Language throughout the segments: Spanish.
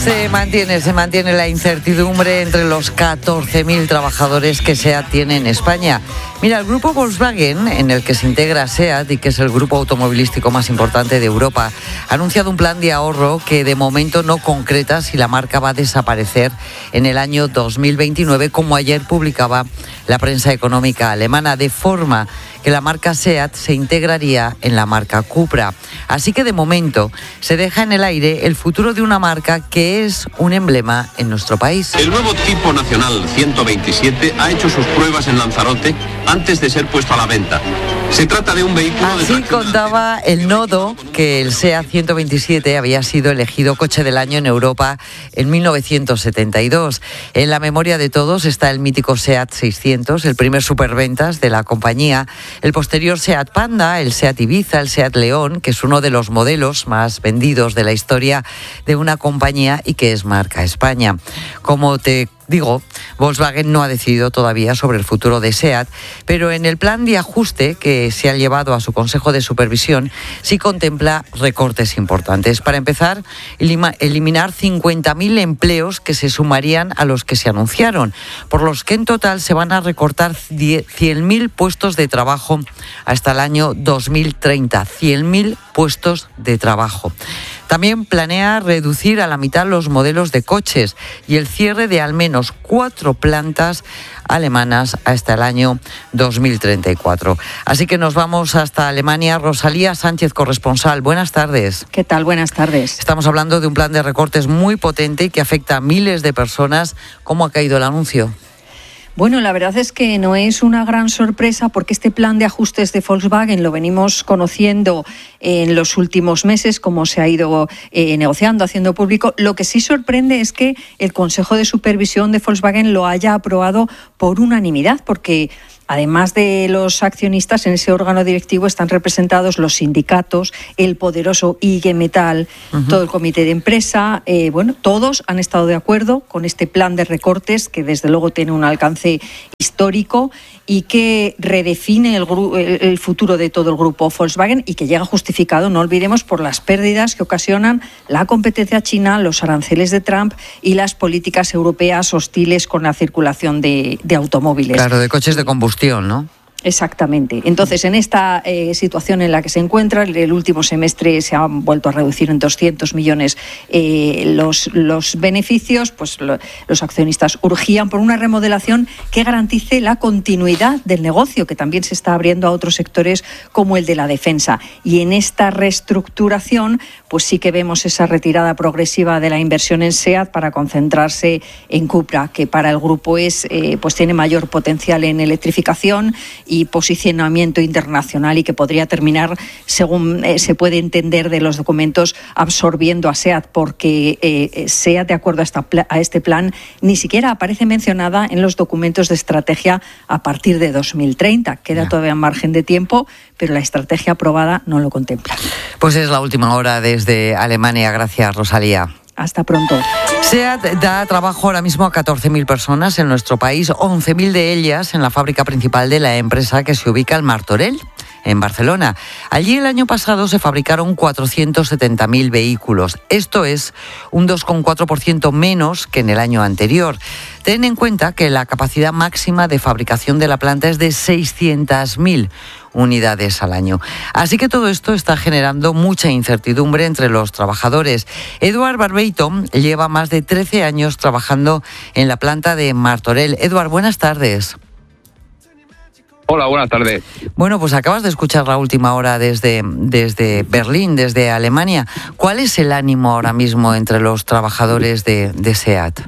Se mantiene la incertidumbre entre los 14.000 trabajadores que SEAT tiene en España. Mira, el grupo Volkswagen, en el que se integra SEAT y que es el grupo automovilístico más importante de Europa, ha anunciado un plan de ahorro que de momento no concreta si la marca va a desaparecer en el año 2029, como ayer publicaba la prensa económica alemana, de forma que la marca SEAT se integraría en la marca Cupra. Así que de momento se deja en el aire el futuro de una marca que es un emblema en nuestro país. El nuevo tipo nacional 127 ha hecho sus pruebas en Lanzarote antes de ser puesto a la venta. Se trata de un vehículo de tracción. Así contaba el Nodo que el SEAT 127 había sido elegido coche del año en Europa en 1972. En la memoria de todos está el mítico SEAT 600, el primer superventas de la compañía, el posterior SEAT Panda, el SEAT Ibiza, el SEAT León, que es uno de los modelos más vendidos de la historia de una compañía y que es marca España. Como te digo, Volkswagen no ha decidido todavía sobre el futuro de SEAT, pero en el plan de ajuste que se ha llevado a su Consejo de Supervisión sí contempla recortes importantes. Para empezar, eliminar 50.000 empleos que se sumarían a los que se anunciaron, por los que en total se van a recortar 100.000 puestos de trabajo hasta el año 2030. 100.000 puestos de trabajo. También planea reducir a la mitad los modelos de coches y el cierre de al menos 4 plantas alemanas hasta el año 2034. Así que nos vamos hasta Alemania. Rosalía Sánchez, corresponsal. Buenas tardes. ¿Qué tal? Buenas tardes. Estamos hablando de un plan de recortes muy potente y que afecta a miles de personas. ¿Cómo ha caído el anuncio? Bueno, la verdad es que no es una gran sorpresa porque este plan de ajustes de Volkswagen lo venimos conociendo en los últimos meses, como se ha ido negociando, haciendo público. Lo que sí sorprende es que el Consejo de Supervisión de Volkswagen lo haya aprobado por unanimidad, porque además de los accionistas, en ese órgano directivo están representados los sindicatos, el poderoso IG Metall, todo el comité de empresa. Todos han estado de acuerdo con este plan de recortes que desde luego tiene un alcance histórico y que redefine el futuro de todo el grupo Volkswagen y que llega justificado, no olvidemos, por las pérdidas que ocasionan la competencia china, los aranceles de Trump y las políticas europeas hostiles con la circulación de automóviles. Claro, de coches de combustión, ¿no? Exactamente. Entonces, en esta situación en la que se encuentra, el último semestre se han vuelto a reducir en 200 millones los beneficios, pues los accionistas urgían por una remodelación que garantice la continuidad del negocio, que también se está abriendo a otros sectores como el de la defensa. Y en esta reestructuración, pues sí que vemos esa retirada progresiva de la inversión en SEAT para concentrarse en Cupra, que para el grupo pues tiene mayor potencial en electrificación y posicionamiento internacional y que podría terminar, según se puede entender de los documentos, absorbiendo a SEAT, porque SEAT, de acuerdo a este plan, ni siquiera aparece mencionada en los documentos de estrategia a partir de 2030. Queda todavía margen de tiempo, pero la estrategia aprobada no lo contempla. Pues es la última hora desde Alemania. Gracias, Rosalía. Hasta pronto. SEAT da trabajo ahora mismo a 14.000 personas en nuestro país, 11.000 de ellas en la fábrica principal de la empresa que se ubica en Martorell, en Barcelona. Allí el año pasado se fabricaron 470.000 vehículos. Esto es un 2,4% menos que en el año anterior. Ten en cuenta que la capacidad máxima de fabricación de la planta es de 600.000 unidades al año. Así que todo esto está generando mucha incertidumbre entre los trabajadores. Eduard Barbeito lleva más de 13 años trabajando en la planta de Martorell. Eduard, buenas tardes. Hola, buenas tardes. Bueno, pues acabas de escuchar la última hora desde Berlín, desde Alemania. ¿Cuál es el ánimo ahora mismo entre los trabajadores de SEAT?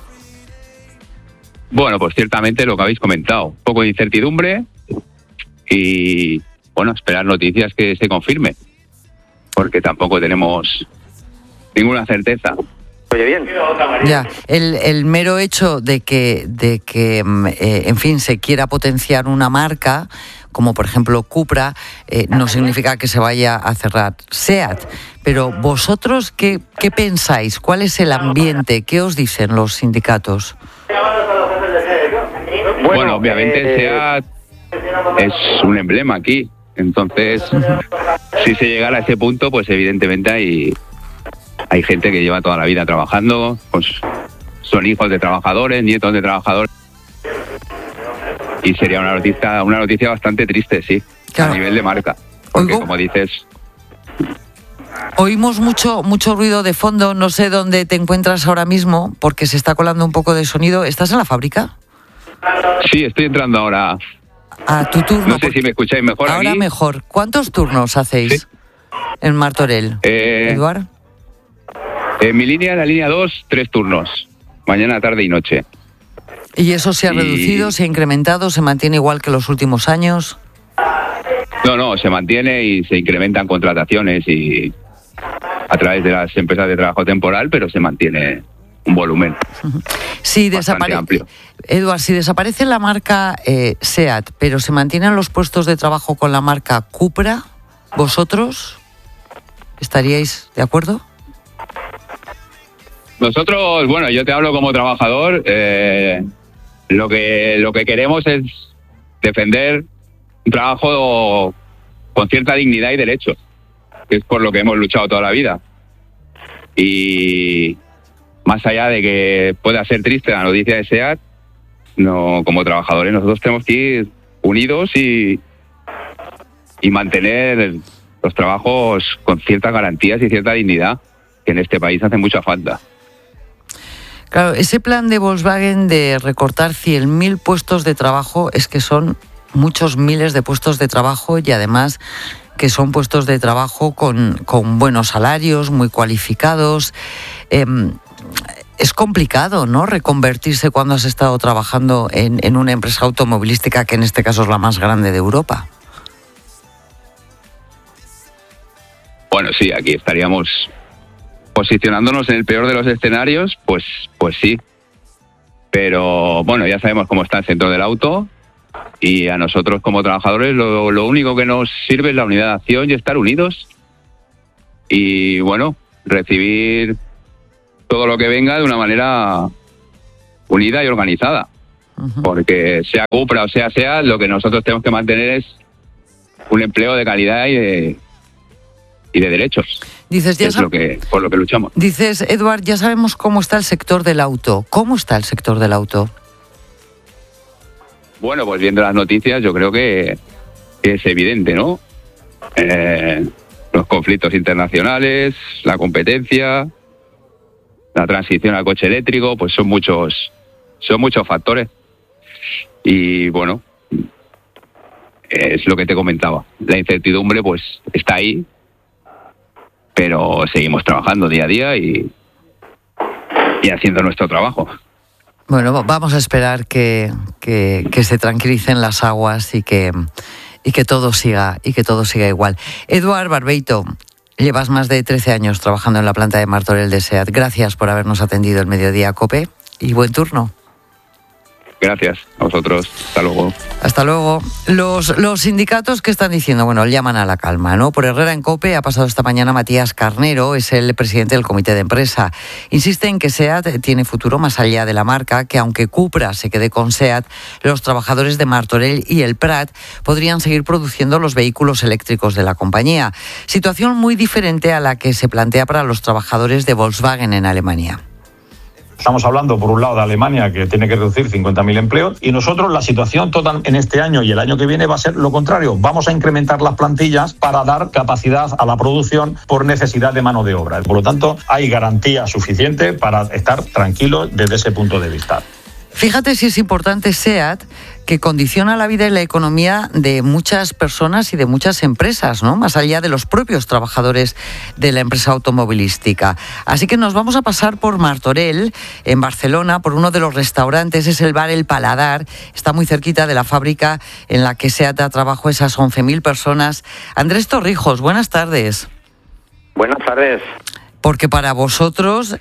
Bueno, pues ciertamente lo que habéis comentado. Un poco de incertidumbre y, bueno, esperar noticias que se confirmen, porque tampoco tenemos ninguna certeza. Oye, bien. Ya, el mero hecho de que en fin, se quiera potenciar una marca, como por ejemplo Cupra, no significa que se vaya a cerrar SEAT. Pero vosotros, ¿qué pensáis? ¿Cuál es el ambiente? ¿Qué os dicen los sindicatos? Bueno, obviamente SEAT es un emblema aquí. Entonces, si se llegara a ese punto, pues evidentemente hay gente que lleva toda la vida trabajando, pues son hijos de trabajadores, nietos de trabajadores, y sería una noticia bastante triste, sí, claro, a nivel de marca, porque como dices... Oímos mucho ruido de fondo, no sé dónde te encuentras ahora mismo, porque se está colando un poco de sonido. ¿Estás en la fábrica? Sí, estoy entrando ahora a tu turno. No sé si me escucháis mejor ahora aquí. Mejor. ¿Cuántos turnos hacéis en Martorell, Eduard? En mi línea, la línea 2, 3 turnos, mañana, tarde y noche. ¿Y eso se ha reducido, se ha incrementado, se mantiene igual que los últimos años? No, se mantiene y se incrementan contrataciones y a través de las empresas de trabajo temporal, pero se mantiene un volumen bastante amplio. Eduard, si desaparece la marca SEAT, pero se mantienen los puestos de trabajo con la marca Cupra, ¿vosotros estaríais de acuerdo? Nosotros, bueno, yo te hablo como trabajador, lo que queremos es defender un trabajo con cierta dignidad y derechos, que es por lo que hemos luchado toda la vida. Y más allá de que pueda ser triste la noticia de SEAT, no, como trabajadores nosotros tenemos que ir unidos y mantener los trabajos con ciertas garantías y cierta dignidad, que en este país hace mucha falta. Claro, ese plan de Volkswagen de recortar 100.000 puestos de trabajo es que son muchos miles de puestos de trabajo y además que son puestos de trabajo con buenos salarios, muy cualificados. Es complicado, ¿no?, reconvertirse cuando has estado trabajando en una empresa automovilística que en este caso es la más grande de Europa. Bueno, sí, aquí estaríamos posicionándonos en el peor de los escenarios, pues sí. Pero bueno, ya sabemos cómo está el sector del auto y a nosotros como trabajadores lo único que nos sirve es la unidad de acción y estar unidos y bueno, recibir todo lo que venga de una manera unida y organizada. Uh-huh. Porque sea Cupra o sea SEAT, lo que nosotros tenemos que mantener es un empleo de calidad y de derechos. Dices, por lo que luchamos. Dices, Eduard, ya sabemos cómo está el sector del auto. ¿Cómo está el sector del auto? Bueno, pues viendo las noticias yo creo que es evidente, ¿no? Los conflictos internacionales, la competencia, la transición al coche eléctrico, pues son muchos factores. Y bueno, es lo que te comentaba. La incertidumbre pues está ahí, pero seguimos trabajando día a día y haciendo nuestro trabajo. Bueno, vamos a esperar que se tranquilicen las aguas y que todo siga igual. Eduard Barbeito, llevas más de 13 años trabajando en la planta de Martorell de SEAT. Gracias por habernos atendido el Mediodía COPE y buen turno. Gracias a vosotros. Hasta luego. Hasta luego. Los sindicatos, ¿qué están diciendo? Bueno, llaman a la calma, ¿no? Por Herrera en COPE ha pasado esta mañana Matías Carnero, es el presidente del comité de empresa. Insiste en que SEAT tiene futuro más allá de la marca, que aunque Cupra se quede con SEAT, los trabajadores de Martorell y el Prat podrían seguir produciendo los vehículos eléctricos de la compañía. Situación muy diferente a la que se plantea para los trabajadores de Volkswagen en Alemania. Estamos hablando, por un lado, de Alemania, que tiene que reducir 50.000 empleos, y nosotros la situación total en este año y el año que viene va a ser lo contrario. Vamos a incrementar las plantillas para dar capacidad a la producción por necesidad de mano de obra. Por lo tanto, hay garantía suficiente para estar tranquilos desde ese punto de vista. Fíjate si es importante SEAT, que condiciona la vida y la economía de muchas personas y de muchas empresas, ¿no? Más allá de los propios trabajadores de la empresa automovilística. Así que nos vamos a pasar por Martorell, en Barcelona, por uno de los restaurantes, es el bar El Paladar, está muy cerquita de la fábrica en la que SEAT da trabajo a esas 11.000 personas. Andrés Torrijos, buenas tardes. Buenas tardes. Porque para vosotros,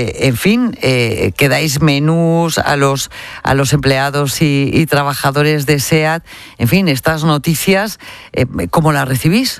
que dais menús a los empleados y trabajadores de SEAT, en fin, estas noticias, ¿cómo las recibís?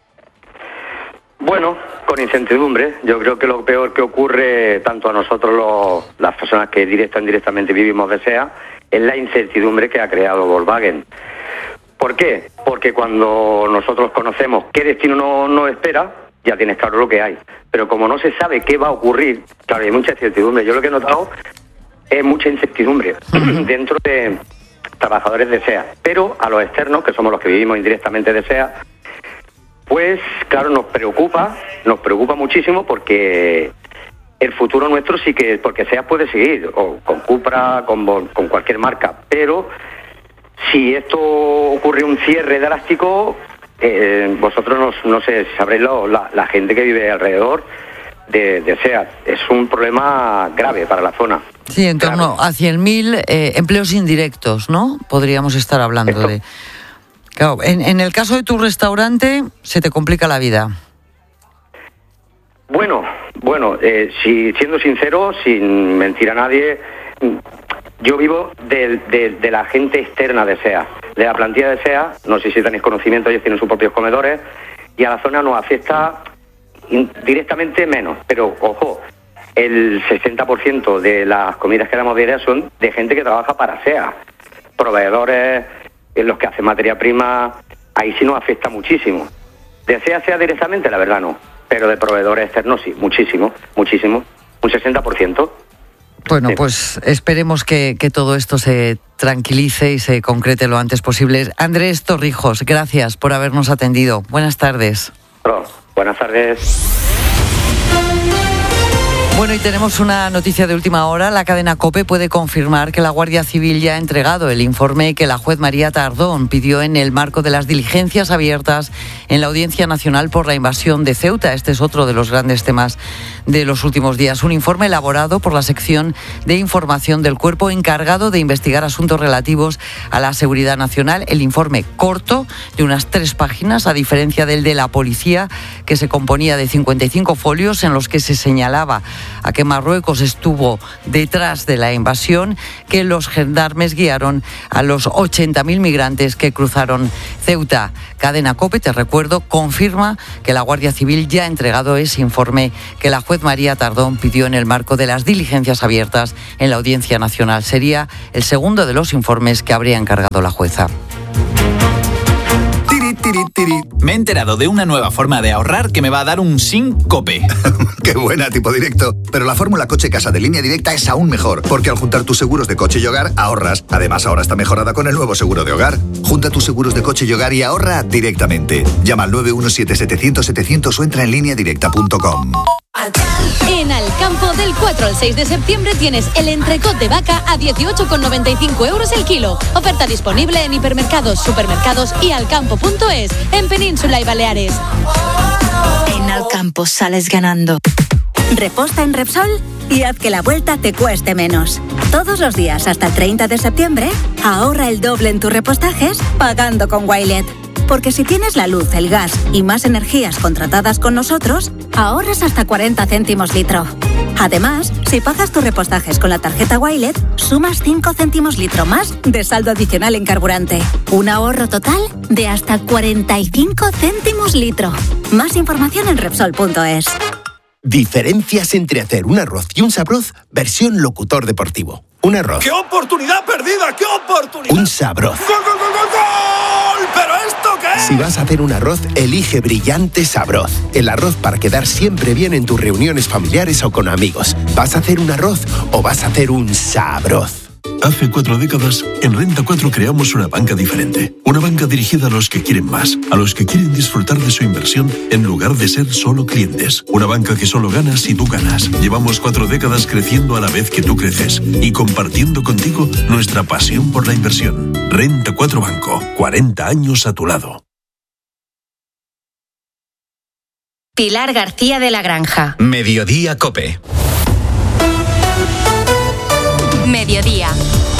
Bueno, con incertidumbre. Yo creo que lo peor que ocurre tanto a nosotros, las personas que indirectamente vivimos de SEAT, es la incertidumbre que ha creado Volkswagen. ¿Por qué? Porque cuando nosotros conocemos qué destino nos espera, ya tienes claro lo que hay. Pero como no se sabe qué va a ocurrir, claro, hay mucha incertidumbre. Yo lo que he notado es mucha incertidumbre dentro de trabajadores de SEA, pero a los externos, que somos los que vivimos indirectamente de SEA, pues claro, nos preocupa muchísimo, porque el futuro nuestro sí que, porque SEA puede seguir, o con Cupra, con cualquier marca, pero si esto ocurre un cierre drástico, vosotros no sé, sabréis la gente que vive alrededor de SEAT. Es un problema grave para la zona. Sí, en torno a 100.000 empleos indirectos, ¿no? Podríamos estar hablando de... Claro, en el caso de tu restaurante, se te complica la vida. Bueno, si siendo sincero, sin mentir a nadie, yo vivo de la gente externa de SEA, de la plantilla de SEA. No sé si tenéis conocimiento, ellos tienen sus propios comedores, y a la zona nos afecta directamente menos, pero ojo, el 60% de las comidas que damos diarias son de gente que trabaja para SEA, proveedores, los que hacen materia prima. Ahí sí nos afecta muchísimo. De SEA directamente, la verdad no, pero de proveedores externos sí, muchísimo, un 60%. Bueno, sí. Pues esperemos que todo esto se tranquilice y se concrete lo antes posible. Andrés Torrijos, gracias por habernos atendido. Buenas tardes. Buenas tardes. Bueno, y tenemos una noticia de última hora. La cadena COPE puede confirmar que la Guardia Civil ya ha entregado el informe que la juez María Tardón pidió en el marco de las diligencias abiertas en la Audiencia Nacional por la invasión de Ceuta. Este es otro de los grandes temas de los últimos días. Un informe elaborado por la sección de información del cuerpo encargado de investigar asuntos relativos a la seguridad nacional. El informe corto, de unas 3 páginas, a diferencia del de la policía, que se componía de 55 folios en los que se señalaba a que Marruecos estuvo detrás de la invasión, que los gendarmes guiaron a los 80.000 migrantes que cruzaron Ceuta. Cadena COPE, te recuerdo, confirma que la Guardia Civil ya ha entregado ese informe que la juez María Tardón pidió en el marco de las diligencias abiertas en la Audiencia Nacional. Sería el segundo de los informes que habría encargado la jueza. Me he enterado de una nueva forma de ahorrar que me va a dar un síncope. ¡Qué buena, tipo directo! Pero la fórmula coche-casa de Línea Directa es aún mejor, porque al juntar tus seguros de coche y hogar, ahorras. Además, ahora está mejorada con el nuevo seguro de hogar. Junta tus seguros de coche y hogar y ahorra directamente. Llama al 917-700-700 o entra en lineadirecta.com. En Alcampo, del 4 al 6 de septiembre tienes el entrecot de vaca a 18,95 euros el kilo. Oferta disponible en hipermercados, supermercados y alcampo.es, en Península y Baleares. En Alcampo sales ganando. Reposta en Repsol y haz que la vuelta te cueste menos. Todos los días hasta el 30 de septiembre, ahorra el doble en tus repostajes pagando con Wilet. Porque si tienes la luz, el gas y más energías contratadas con nosotros, ahorras hasta 40 céntimos litro. Además, si pagas tus repostajes con la tarjeta Wilet, sumas 5 céntimos litro más de saldo adicional en carburante. Un ahorro total de hasta 45 céntimos litro. Más información en Repsol.es. Diferencias entre hacer un arroz y un sabroz, versión locutor deportivo. Un arroz. ¡Qué oportunidad perdida! ¡Qué oportunidad! Un sabroz. ¡Gol, gol, gol, gol, gol! ¿Pero esto qué es? Si vas a hacer un arroz, elige Brillante Sabroz. El arroz para quedar siempre bien en tus reuniones familiares o con amigos. ¿Vas a hacer un arroz o vas a hacer un sabroz? Hace 4 décadas, en Renta 4 creamos una banca diferente. Una banca dirigida a los que quieren más, a los que quieren disfrutar de su inversión en lugar de ser solo clientes. Una banca que solo gana si tú ganas. Llevamos 4 décadas creciendo a la vez que tú creces y compartiendo contigo nuestra pasión por la inversión. Renta 4 Banco, 40 años a tu lado. Pilar García de la Granja. Mediodía COPE. Mediodía.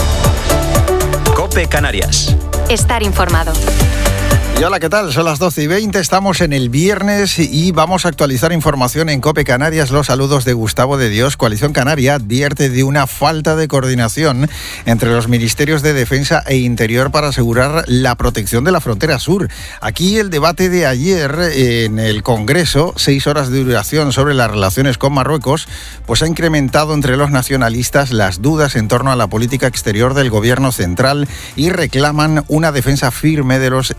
COPE Canarias. Estar informado. Y hola, ¿qué tal? Son las 12:20, estamos en el viernes y vamos a actualizar información en COPE Canarias. Los saludos de Gustavo de Dios. Coalición Canaria advierte de una falta de coordinación entre los ministerios de Defensa e Interior para asegurar la protección de la frontera sur. Aquí el debate de ayer en el Congreso, 6 horas de duración sobre las relaciones con Marruecos, pues ha incrementado entre los nacionalistas las dudas en torno a la política exterior del gobierno central y reclaman una defensa firme de los límites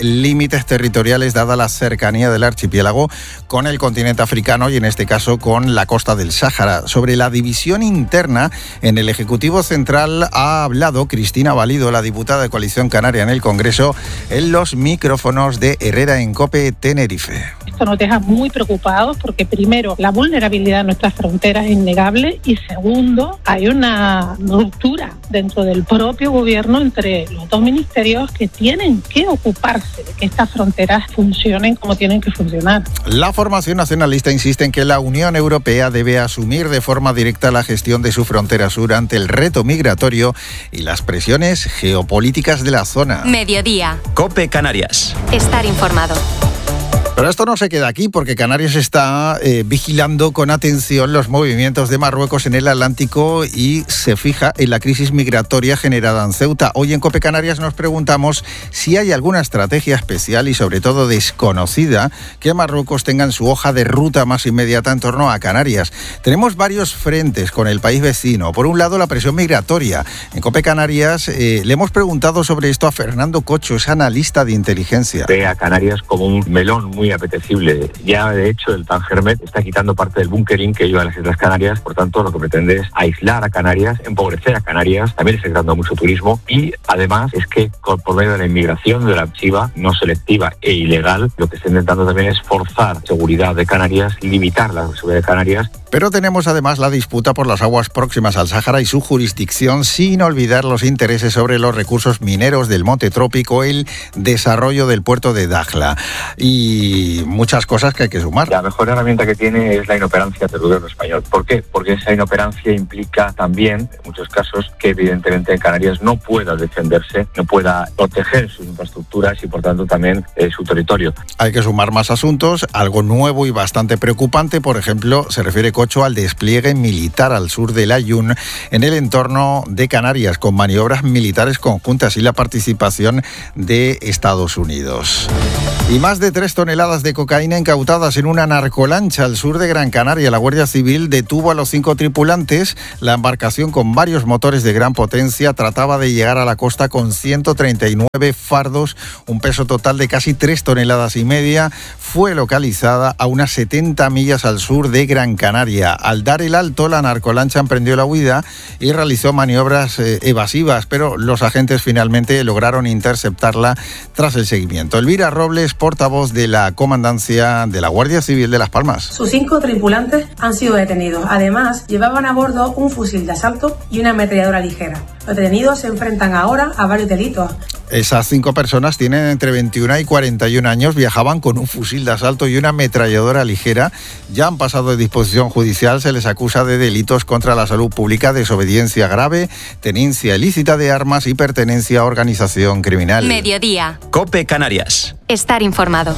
límites territoriales dada la cercanía del archipiélago con el continente africano y en este caso con la costa del Sáhara. Sobre la división interna en el Ejecutivo Central ha hablado Cristina Valido, la diputada de Coalición Canaria en el Congreso, en los micrófonos de Herrera en COPE Tenerife. Esto nos deja muy preocupados porque primero la vulnerabilidad de nuestras fronteras es innegable y segundo hay una ruptura dentro del propio gobierno entre los dos ministerios que tienen que ocuparse de que estas fronteras funcionen como tienen que funcionar. La formación nacionalista insiste en que la Unión Europea debe asumir de forma directa la gestión de su frontera sur ante el reto migratorio y las presiones geopolíticas de la zona. Mediodía. COPE Canarias. Estar informado. Pero esto no se queda aquí porque Canarias está vigilando con atención los movimientos de Marruecos en el Atlántico y se fija en la crisis migratoria generada en Ceuta. Hoy en COPE Canarias nos preguntamos si hay alguna estrategia especial y sobre todo desconocida que Marruecos tenga en su hoja de ruta más inmediata en torno a Canarias. Tenemos varios frentes con el país vecino. Por un lado, la presión migratoria. En COPE Canarias le hemos preguntado sobre esto a Fernando Cocho, es analista de inteligencia. Ve a Canarias como un melón muy apetecible. Ya, de hecho, el Tangermet está quitando parte del bunkering que lleva a las Islas Canarias, por tanto, lo que pretende es aislar a Canarias, empobrecer a Canarias, también está creando mucho turismo y, además, es que por medio de la inmigración de la chiva, no selectiva e ilegal, lo que está intentando también es forzar la seguridad de Canarias, limitar la seguridad de Canarias. Pero tenemos además la disputa por las aguas próximas al Sáhara y su jurisdicción, sin olvidar los intereses sobre los recursos mineros del Monte Trópico, el desarrollo del puerto de Dakhla y muchas cosas que hay que sumar. La mejor herramienta que tiene es la inoperancia del gobierno español. ¿Por qué? Porque esa inoperancia implica también, en muchos casos, que evidentemente Canarias no pueda defenderse, no pueda proteger sus infraestructuras y por tanto también su territorio. Hay que sumar más asuntos, algo nuevo y bastante preocupante, por ejemplo, se refiere Cocho al despliegue militar al sur del Aaiún en el entorno de Canarias, con maniobras militares conjuntas y la participación de Estados Unidos. Y más de 3 toneladas de cocaína incautadas en una narcolancha al sur de Gran Canaria. La Guardia Civil detuvo a los 5 tripulantes. La embarcación, con varios motores de gran potencia, trataba de llegar a la costa con 139 fardos, un peso total de casi 3 toneladas y media. Fue localizada a unas 70 millas al sur de Gran Canaria. Al dar el alto, la narcolancha emprendió la huida y realizó maniobras evasivas, pero los agentes finalmente lograron interceptarla tras el seguimiento. Elvira Robles, portavoz de la Comandancia de la Guardia Civil de Las Palmas. Sus 5 tripulantes han sido detenidos. Además, llevaban a bordo un fusil de asalto y una ametralladora ligera. Los detenidos se enfrentan ahora a varios delitos. Esas 5 personas tienen entre 21 y 41 años, viajaban con un fusil de asalto y una ametralladora ligera. Ya han pasado de disposición judicial, se les acusa de delitos contra la salud pública, desobediencia grave, tenencia ilícita de armas y pertenencia a organización criminal. Mediodía. COPE Canarias. Estar informado.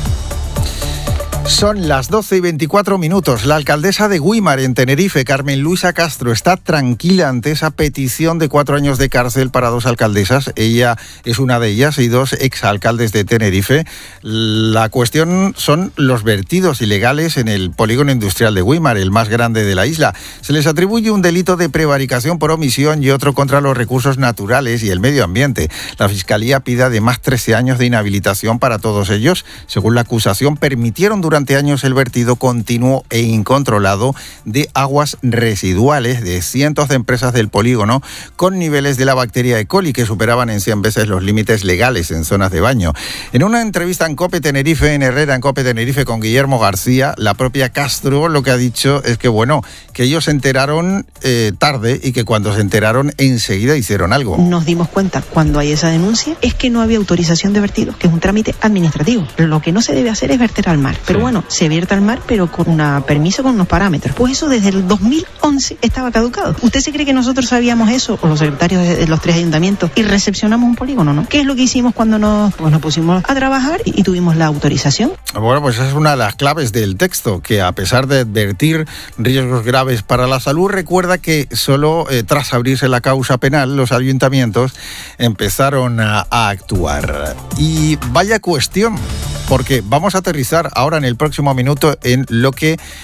Son las 12:24. La alcaldesa de Güímar, en Tenerife, Carmen Luisa Castro, está tranquila ante esa petición de 4 años de cárcel para 2 alcaldesas. Ella es una de ellas y 2 exalcaldes de Tenerife. La cuestión son los vertidos ilegales en el polígono industrial de Güímar, el más grande de la isla. Se les atribuye un delito de prevaricación por omisión y otro contra los recursos naturales y el medio ambiente. La Fiscalía pide además 13 años de inhabilitación para todos ellos. Según la acusación, permitieron durante años el vertido continuo e incontrolado de aguas residuales de cientos de empresas del polígono con niveles de la bacteria E. coli que superaban en 100 veces los límites legales en zonas de baño. En una entrevista en COPE Tenerife, en Herrera en COPE Tenerife, con Guillermo García, la propia Castro lo que ha dicho es que, bueno, que ellos se enteraron tarde y que cuando se enteraron enseguida hicieron algo. Nos dimos cuenta cuando hay esa denuncia es que no había autorización de vertido, que es un trámite administrativo. Lo que no se debe hacer es verter al mar. Pero bueno, se vierte al mar, pero con una permiso, con unos parámetros. Pues eso desde el 2011 estaba caducado. ¿Usted se cree que nosotros sabíamos eso, o los secretarios de los 3 ayuntamientos, y recepcionamos un polígono, no? ¿Qué es lo que hicimos cuando nos pusimos a trabajar y tuvimos la autorización? Bueno, pues esa es una de las claves del texto, que a pesar de advertir riesgos graves para la salud, recuerda que solo tras abrirse la causa penal, los ayuntamientos empezaron a actuar. Y vaya cuestión, porque vamos a aterrizar ahora en el próximo minuto en lo que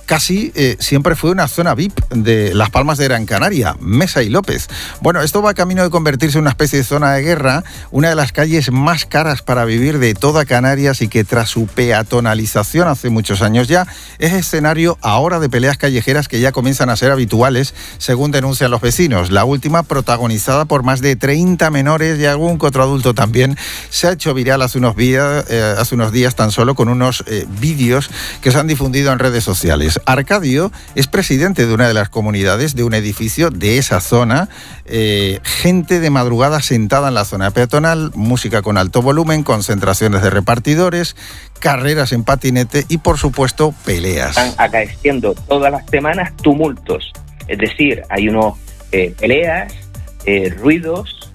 casi siempre fue una zona VIP de Las Palmas de Gran Canaria, Mesa y López. Bueno, esto va camino de convertirse en una especie de zona de guerra, una de las calles más caras para vivir de toda Canarias y que tras su peatonalización hace muchos años ya, es escenario ahora de peleas callejeras que ya comienzan a ser habituales, según denuncian los vecinos. La última, protagonizada por más de 30 menores y algún que otro adulto también, se ha hecho viral hace unos días tan solo con unos vídeos que se han difundido en redes sociales. Arcadio es presidente de una de las comunidades de un edificio de esa zona. Gente de madrugada sentada en la zona peatonal, música con alto volumen, concentraciones de repartidores, carreras en patinete y, por supuesto, peleas. Están acaeciendo todas las semanas tumultos. Es decir, hay unos peleas, ruidos.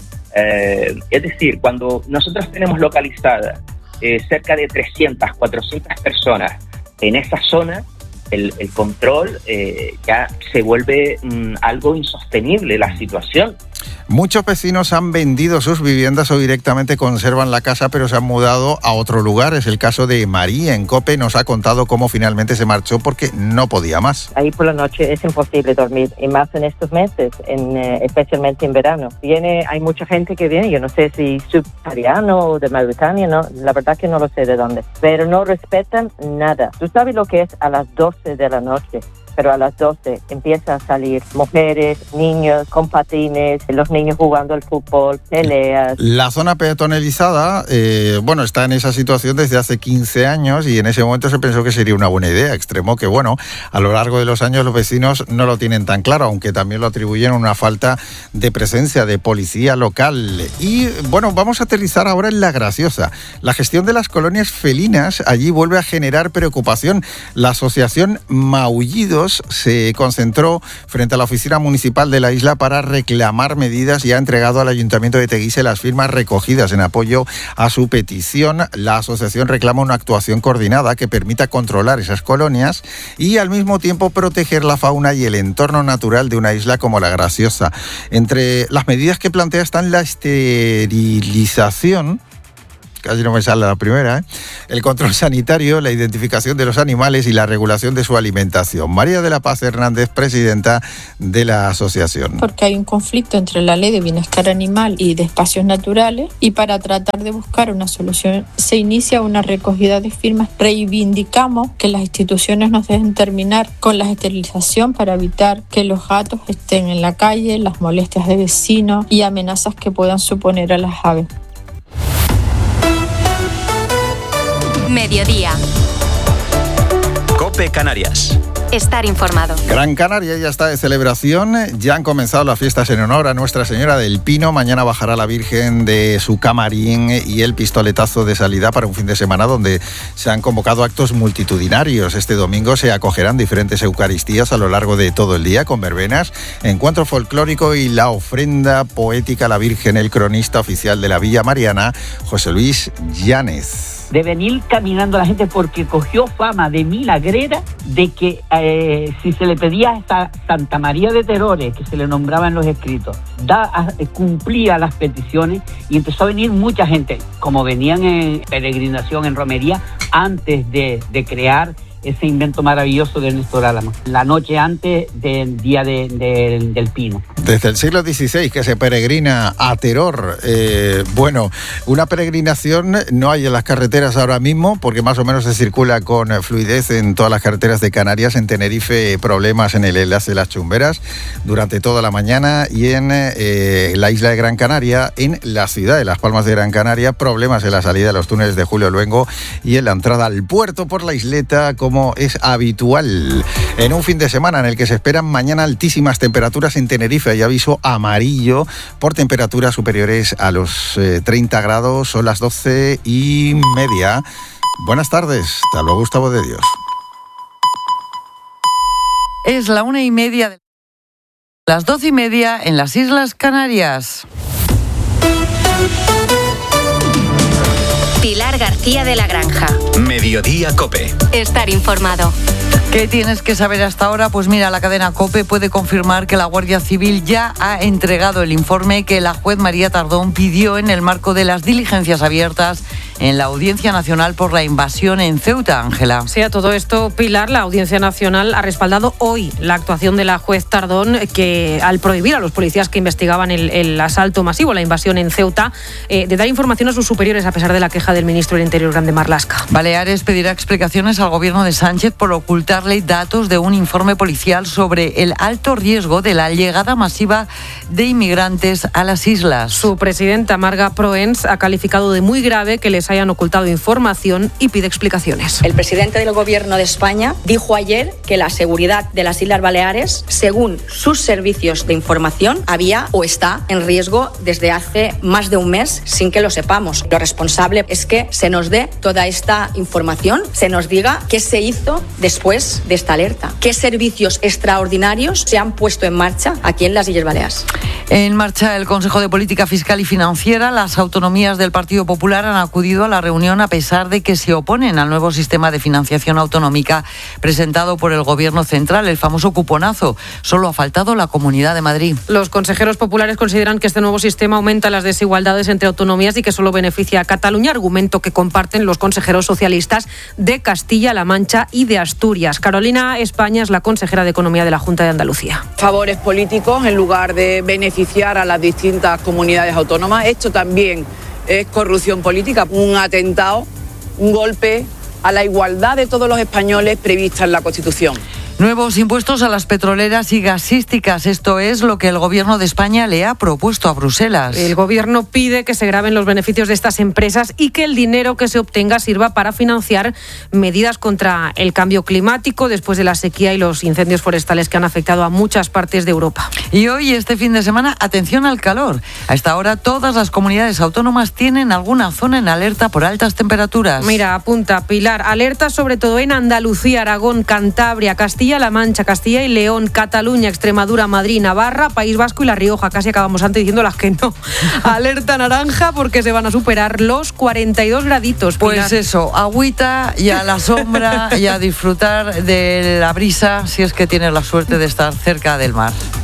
Es decir, cuando nosotros tenemos localizadas cerca de 300, 400 personas en esa zona, el control ya se vuelve algo insostenible la situación. Muchos vecinos han vendido sus viviendas o directamente conservan la casa, pero se han mudado a otro lugar. Es el caso de María en COPE. Nos ha contado cómo finalmente se marchó porque no podía más. Ahí por la noche es imposible dormir, y más en estos meses, especialmente en verano. Hay mucha gente que viene, yo no sé si subsahariano o de Mauritania, no, la verdad que no lo sé de dónde, pero no respetan nada. Tú sabes lo que es a las 12 de la noche. Pero a las 12 empiezan a salir mujeres, niños con patines, los niños jugando al fútbol, peleas. La zona peatonalizada, está en esa situación desde hace 15 años y en ese momento se pensó que sería una buena idea. Extremo que, a lo largo de los años los vecinos no lo tienen tan claro, aunque también lo atribuyen a una falta de presencia de policía local. Y, vamos a aterrizar ahora en La Graciosa. La gestión de las colonias felinas allí vuelve a generar preocupación. La asociación Maullidos se concentró frente a la oficina municipal de la isla para reclamar medidas y ha entregado al Ayuntamiento de Teguise las firmas recogidas en apoyo a su petición. La asociación reclama una actuación coordinada que permita controlar esas colonias y al mismo tiempo proteger la fauna y el entorno natural de una isla como La Graciosa. Entre las medidas que plantea están la esterilización, casi no me sale la primera, el control sanitario, la identificación de los animales y la regulación de su alimentación. María de la Paz Hernández, presidenta de la asociación. Porque hay un conflicto entre la ley de bienestar animal y de espacios naturales, y para tratar de buscar una solución se inicia una recogida de firmas. Reivindicamos que las instituciones nos dejen terminar con la esterilización para evitar que los gatos estén en la calle, las molestias de vecinos y amenazas que puedan suponer a las aves. Mediodía. COPE Canarias. Estar informado. Gran Canaria ya está de celebración, ya han comenzado las fiestas en honor a Nuestra Señora del Pino. Mañana bajará la Virgen de su camarín y el pistoletazo de salida para un fin de semana donde se han convocado actos multitudinarios. Este domingo se acogerán diferentes eucaristías a lo largo de todo el día con verbenas, encuentro folclórico y la ofrenda poética a la Virgen. El cronista oficial de la Villa Mariana, José Luis Llanes. De venir caminando la gente porque cogió fama de milagrera, de que si se le pedía a esta Santa María de Terores, que se le nombraba en los escritos, cumplía las peticiones, y empezó a venir mucha gente, como venían en peregrinación, en romería, antes de crear ese invento maravilloso de Néstor Álamo, la noche antes del día del Pino. Desde el siglo XVI que se peregrina a Teror. Una peregrinación no hay en las carreteras ahora mismo, porque más o menos se circula con fluidez en todas las carreteras de Canarias. En Tenerife, problemas en el enlace de las Chumberas durante toda la mañana, y en la isla de Gran Canaria, en la ciudad de Las Palmas de Gran Canaria, problemas en la salida de los túneles de Julio Luengo y en la entrada al puerto por la isleta, como es habitual en un fin de semana en el que se esperan mañana altísimas temperaturas en Tenerife. Hay aviso amarillo por temperaturas superiores a los 30 grados. Son las 12:30. Buenas tardes, te hablo Gustavo de Dios. Es la 1:30 de las 12:30 en las Islas Canarias. Pilar García de la Granja. Mediodía COPE. Estar informado. ¿Qué tienes que saber hasta ahora? Pues mira, la cadena COPE puede confirmar que la Guardia Civil ya ha entregado el informe que la juez María Tardón pidió en el marco de las diligencias abiertas en la Audiencia Nacional por la invasión en Ceuta, Ángela. Sí, a todo esto, Pilar, la Audiencia Nacional ha respaldado hoy la actuación de la juez Tardón, que al prohibir a los policías que investigaban el asalto masivo, la invasión en Ceuta, de dar información a sus superiores a pesar de la queja del ministro del Interior, Grande Marlaska. Baleares pedirá explicaciones al gobierno de Sánchez por ocultarle datos de un informe policial sobre el alto riesgo de la llegada masiva de inmigrantes a las islas. Su presidenta, Marga Proens, ha calificado de muy grave que les hayan ocultado información y pide explicaciones. El presidente del Gobierno de España dijo ayer que la seguridad de las Islas Baleares, según sus servicios de información, había o está en riesgo desde hace más de un mes sin que lo sepamos. Lo responsable es que se nos dé toda esta información, se nos diga qué se hizo después de esta alerta, qué servicios extraordinarios se han puesto en marcha aquí en las Islas Baleares. En marcha el Consejo de Política Fiscal y Financiera. Las autonomías del Partido Popular han acudido a la reunión a pesar de que se oponen al nuevo sistema de financiación autonómica presentado por el Gobierno central, el famoso cuponazo. Solo ha faltado la Comunidad de Madrid. Los consejeros populares consideran que este nuevo sistema aumenta las desigualdades entre autonomías y que solo beneficia a Cataluña, argumento que comparten los consejeros socialistas de Castilla-La Mancha y de Asturias. Carolina España es la consejera de Economía de la Junta de Andalucía. Favores políticos en lugar de beneficiar a las distintas comunidades autónomas. Esto también es corrupción política, un atentado, un golpe a la igualdad de todos los españoles prevista en la Constitución. Nuevos impuestos a las petroleras y gasísticas. Esto es lo que el Gobierno de España le ha propuesto a Bruselas. El Gobierno pide que se graven los beneficios de estas empresas y que el dinero que se obtenga sirva para financiar medidas contra el cambio climático después de la sequía y los incendios forestales que han afectado a muchas partes de Europa. Y hoy, este fin de semana, atención al calor. A esta hora, todas las comunidades autónomas tienen alguna zona en alerta por altas temperaturas. Mira, apunta, Pilar, alerta sobre todo en Andalucía, Aragón, Cantabria, Castilla-La Mancha, Castilla y León, Cataluña, Extremadura, Madrid, Navarra, País Vasco y La Rioja. Casi acabamos antes diciendo las que no. Alerta naranja porque se van a superar los 42 graditos. Pilar. Pues eso, agüita y a la sombra y a disfrutar de la brisa si es que tienes la suerte de estar cerca del mar.